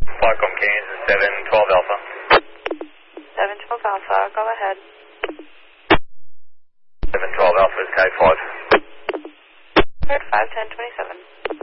Qualcomm Kansas 712 Alpha. 712 Alpha, go ahead. 712 Alpha is Sky 5. Cleared 51027.